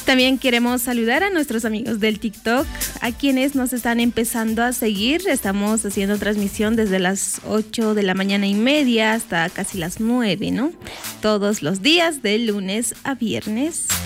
También queremos saludar a nuestros amigos del TikTok, a quienes nos están empezando a seguir. Estamos haciendo transmisión desde las 8 de la mañana y media hasta casi las 9, ¿no? Todos los días, de lunes a viernes.